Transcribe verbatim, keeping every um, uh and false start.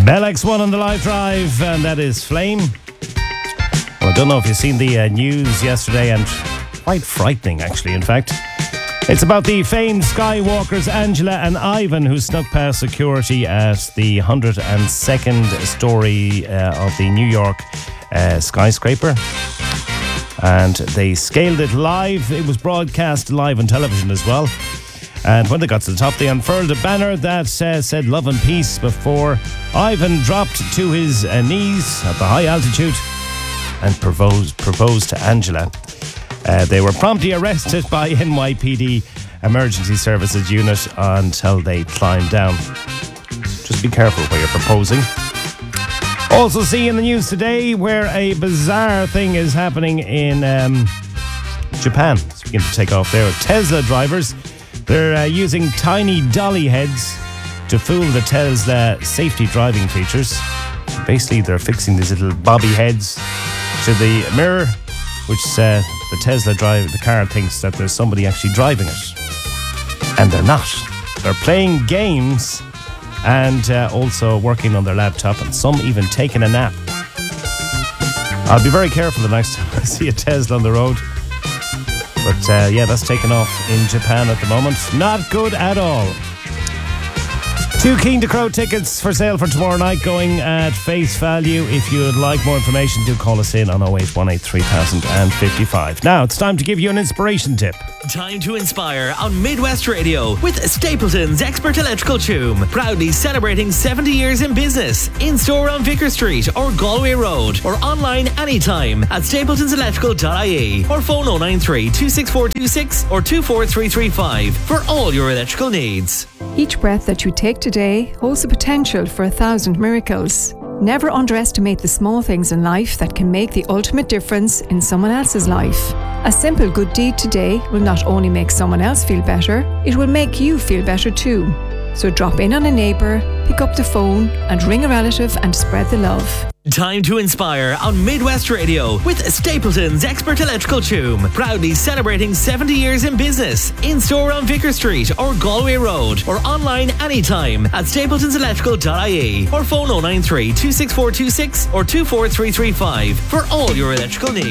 Bell X one on the live drive, and that is Flame. Well, I don't know if you've seen the uh, news yesterday, and quite frightening, actually, in fact. It's about the famed Skywalkers Angela and Ivan, who snuck past security at the one hundred second story uh, of the New York uh, skyscraper. And they scaled it live. It was broadcast live on television as well. And when they got to the top, they unfurled a banner that uh, said love and peace before Ivan dropped to his uh, knees at the high altitude and proposed, proposed to Angela. Uh, they were promptly arrested by N Y P D Emergency Services Unit until they climbed down. Just be careful where you're proposing. Also see in the news today where a bizarre thing is happening in um, Japan. It's beginning to take off there. Tesla drivers, they're uh, using tiny dolly heads to fool the Tesla safety driving features. Basically, they're fixing these little bobby heads to the mirror, which uh, the Tesla drive, the car thinks that there's somebody actually driving it. And they're not. They're playing games and uh, also working on their laptop, and some even taking a nap. I'll be very careful the next time I see a Tesla on the road. But uh, yeah, that's taken off in Japan at the moment. Not good at all. Two Keen to Crow tickets for sale for tomorrow night, going at face value. If you would like more information, do call us in on oh eight one eight three thousand fifty-five. Now it's time to give you an inspiration tip. Time to inspire on Midwest Radio with Stapleton's Expert Electrical Choom. Proudly celebrating seventy years in business. In store on Vicar Street or Galway Road, or online anytime at stapletons electrical dot I E, or phone oh nine three, two six four two six or two four three three five for all your electrical needs. Each breath that you take today holds the potential for a thousand miracles. Never underestimate the small things in life that can make the ultimate difference in someone else's life. A simple good deed today will not only make someone else feel better, it will make you feel better too. So drop in on a neighbour, pick up the phone and ring a relative and spread the love. Time to inspire on Midwest Radio with Stapleton's Expert Electrical Choom. Proudly celebrating seventy years in business. In store on Vicar Street or Galway Road, or online anytime at stapletons electrical dot I E, or phone oh nine three, two six four two six or two four three three five for all your electrical needs.